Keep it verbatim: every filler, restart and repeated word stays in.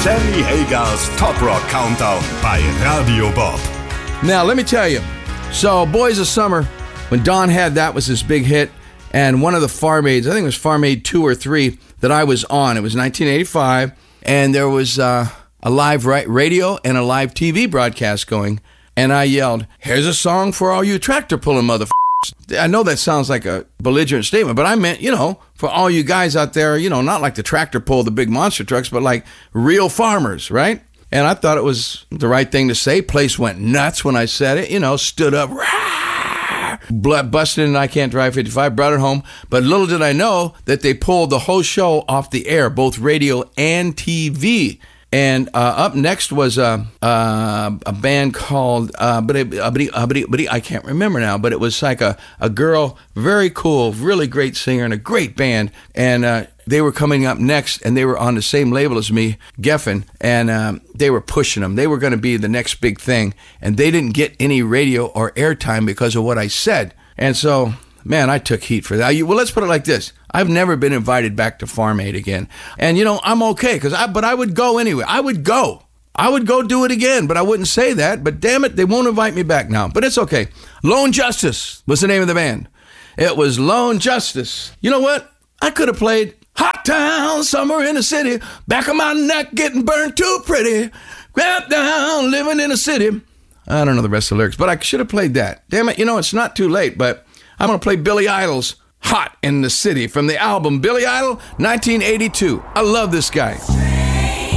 Sammy Hagar's Top Rock Countdown bei Radio Bob. Now, let me tell you. So, Boys of Summer, when Don had that was his big hit, and one of the Farm Aids, I think it was Farm Aid two or three that I was on. It was nineteen eighty-five, and there was uh, a live radio and a live T V broadcast going, and I yelled, "Here's a song for all you tractor pulling motherfuckers." I know that sounds like a belligerent statement, but I meant, you know, for all you guys out there, you know, not like the tractor pull the big monster trucks, but like real farmers, right? And I thought it was the right thing to say. Place went nuts when I said it, you know, stood up, rah, blood busted in I Can't Drive fifty-five, brought it home. But little did I know that they pulled the whole show off the air, both radio and T V. And uh, up next was a, uh, a band called, uh, but I can't remember now, but it was like a, a girl, very cool, really great singer and a great band. And uh, they were coming up next, and they were on the same label as me, Geffen, and um, they were pushing them. They were going to be the next big thing, and they didn't get any radio or airtime because of what I said. And so, man, I took heat for that. Well, let's put it like this. I've never been invited back to Farm Aid again. And, you know, I'm okay, because I, but I would go anyway. I would go. I would go do it again, but I wouldn't say that. But damn it, they won't invite me back now. But it's okay. Lone Justice was the name of the band. It was Lone Justice. You know what? I could have played Hot Town, Summer in the City, back of my neck getting burned too pretty, grab down, living in a city. I don't know the rest of the lyrics, but I should have played that. Damn it, you know, it's not too late, but I'm going to play Billy Idol's Hot in the City from the album Billy Idol, nineteen eighty-two. I love this guy.